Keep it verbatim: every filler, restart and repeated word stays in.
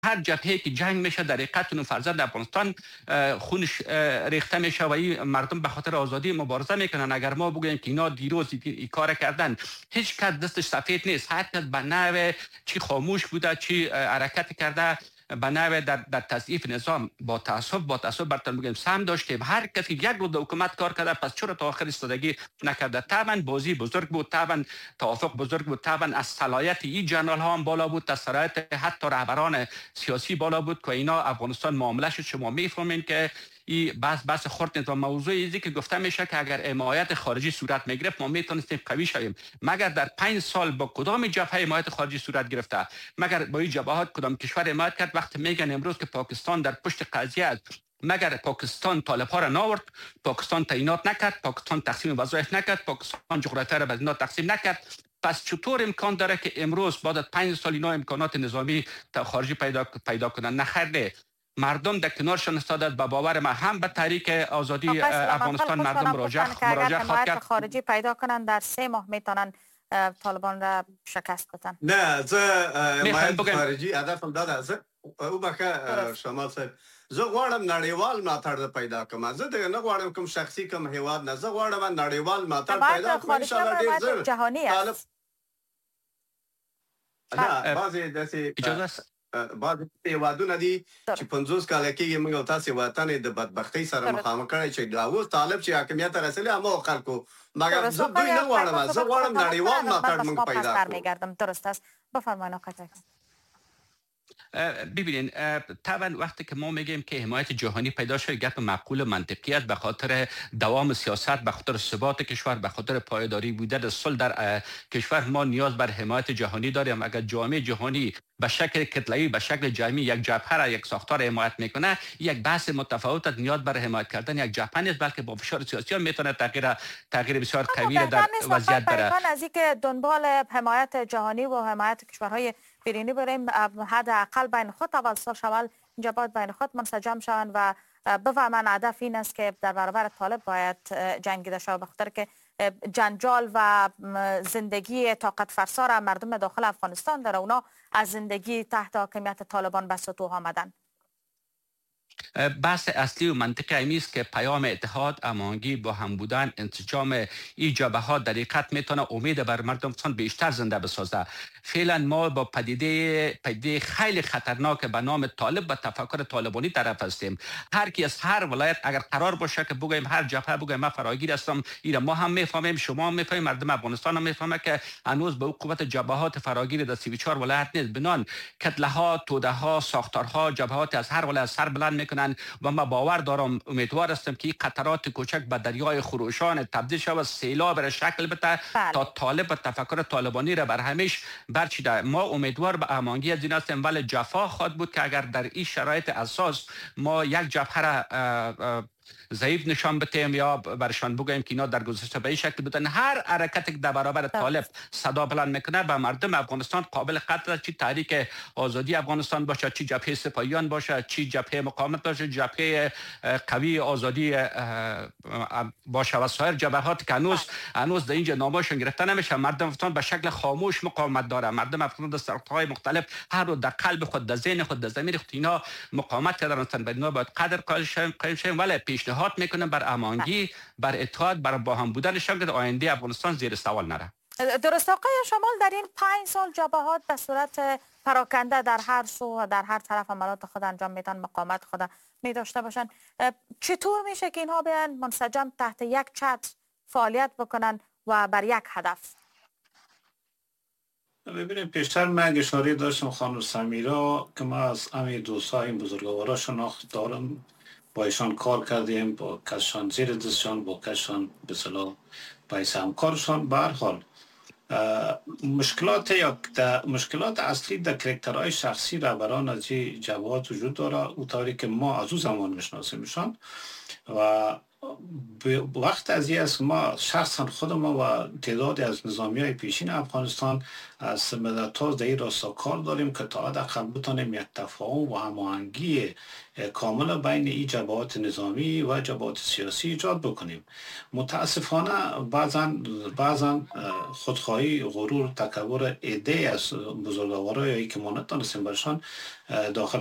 هر جبهه که جنگ میشه در حقیقت فرزند افغانستان خونش ریخته میشه و این مردم به خاطر آزادی مبارزه میکنن. اگر ما بگوییم که اینا دیروز این کار کردن، هیچ کس دستش سفید نیست، هر کس به نوع چی خاموش بوده چی حرکت کرده به نوع در در تضعیف نظام با تعصب با تعصب برتر میگیم سهم داشتیم. هر کسی یک روز حکومت کار کرده، پس چرا تا آخر ایستادگی نکرده؟ طبعا بازی بزرگ بود، طبعا توافق بزرگ بود، طبعا از صلاحیت این جنرال ها هم بالا بود، از صلاحیت حتی رهبران سیاسی بالا بود که اینا افغانستان معامله شد. شما میفهمین که این بس بس خورد نیست. و موضوع ایزی که گفته میشه که اگر حمایت خارجی صورت میگرفت ما میتونستیم قوی شویم. مگر در پنج سال با کدام جبهه حمایت خارجی صورت گرفته؟ مگر با این جبهات کدام کشور حمایت کرد؟ وقتی میگن امروز که پاکستان در پشت قضیه است، مگر پاکستان طالب ها را ناورد؟ پاکستان تعیینات نکرد؟ پاکستان تقسیم وظایف نکرد؟ پاکستان جغرافیا را به اینا تقسیم نکرد؟ پس چطور امکان داره که امروز بعد از پنج سال اینا امکانات نظامی خارجی پیدا پیدا کنن؟ نخیر، مردم در کنارشان استادند. به باور من هم به تحریک آزادی افغانستان مردم مراجعه مراجعه خواهد کرد. خارجی پیدا کنن در سه ماه میتونن طالبان را شکست بدن. نه زه حمایت خارجی هدفم داده زه او بخه شما صاحب زه غواړم نړیوال ملاتړ پیدا کړم. زه دغه نه غواړم کوم شخصي کوم هیواد نه، زه غواړم نړیوال ملاتړ پیدا کړم. ان شاء الله ډیر زر جهانی است. نه بعضی داسې اجازه است بعض هیوادونه دي چې پنځوس کاله کېږي موږ او تاسې وطن د بدبختۍ سره مخامخ کړی چې دا اوس طالب چې حاکمیت ته رسېدلی هماغو خلکو، مګر زه دوی نه غواړم، زه غواړم نړیوال ملاتړ موږ پیدا کړو. برمیگردم. درست است. بفرمایید آقای تکلیف. ببینین طبعا وقتی که ما میگیم که حمایت جهانی پیدا شد، گپ معقول منطقی است. به خاطر دوام سیاست، به خاطر ثبات کشور، به خاطر پایداری بودن صلح در کشور ما نیاز بر حمایت جهانی داریم. اگر جامعه جهانی به شکل کتله‌ای به شکل جمعی یک جبهه را یک ساختار حمایت میکنه، یک بحث متفاوت است. نیاز بر حمایت کردن یک جبهه نیست، بلکه با فشار سیاسی هم میتونه تغییر تغییر بسیار قوی در وضعیت بره. از اینکه دنبال حمایت جهانی و حمایت کشورهای بیرونی بریم، حداقل بین خود اول سال شوال اینجا باید بین خود منسجم شوند و بفهمن هدف این است که در برابر طالب باید جنگیده شود، بخاطر که جنجال و زندگی طاقت فرسا را مردم داخل افغانستان داره. اونا از زندگی تحت حاکمیت طالبان به سطوح آمدن. بحث اصلی و منطقی امی است که پیام اتحاد، هماهنگی، با هم بودن، انسجام این جبهات در حقیقت میتونه امید بر مردم بیشتر زنده بسازه. فعلا ما با پدیده پدیده خیلی خطرناک به نام طالب و تفکر طالبانی طرف هستیم. هر کی از هر ولایت اگر قرار باشه که بگویم هر جبهه بگویم من فراگیر هستم، اینا ما هم میفهمیم، شما هم میفهمیم، مردم افغانستان هم میفهمه که هنوز به قوت جبهات فراگیر در سی و چهار ولایت نیست. بنان کتله ها، توده ها، ساختارها، جبهات از هر ولایت سر بلند میکنن و ما باور دارم، امیدوار هستم که این قطرات کوچک به دریای خروشان تبدیل شود، سیلاب را شکل بده تا طالب و تفکر طالبانی را بر همیش برچیده. ما امیدوار به هماهنگی از این هستیم، ولی جفا خواهد بود که اگر در این شرایط اساس ما یک جبهه را ضعیف نشان بدیم یا برشان بگوییم که اینا در گذشته به این شکل بودن، هر حرکتی که در برابر طالب صدا بلند میکنه به مردم افغانستان قابل قدر است. چی تحریک آزادی افغانستان باشه، چی جبهه سپاهیان باشه، چی جبهه مقاومت باشه، جبهه قوی آزادی باشه و سایر جبهات که هنوز هنوز در اینجا نامشون گرفته نمیشه. مردم افغانستان به شکل خاموش مقاومت داره. مردم افغانستان در ساختهای مختلف هر رو در قلب خود، در ذهن خود، در ضمیر خود اینا مقاومت کردن. اینا باید قدر قائل شویم، ولی پیشنهاد میکنم بر هماهنگی، بر اتحاد، بر با هم بودنشان که آینده افغانستان زیر سوال نره. درست. آقای شمال، در این پنج سال جبهات به صورت پراکنده در هر سو و در هر طرف عملات خود انجام میدن، مقاومت خود می داشته باشن. چطور میشه که اینها بیان منسجم تحت یک چتر فعالیت بکنن و بر یک هدف؟ ببینید پیشتر من اشاره داشتم خانم سمیرا که ما از همین دوستای بزرگوارا شناخت دارم، با ایشان کار کردیم، با کسشان زیر دستشان، با کسشان به صلاح باعث همکارشان. به هر حال مشکلات یا مشکلات اصلی در کرکترهای شخصی رهبران از این جبهات وجود داره، او طوری که ما از او زمان میشناسیمشان و وقت از این است ما شخصا خودم و تعدادی از نظامی های پیشین افغانستان از مدت‌ها در این راستا کار داریم که تا حداقل بتانیم یک تفاهم و هماهنگی کامل بین این جبهات نظامی و جبهات سیاسی ایجاد بکنیم. متاسفانه بعضا بعضا خودخواهی، غرور، تکبر عده از بزرگوارایی که ما نتونستیم برشان داخل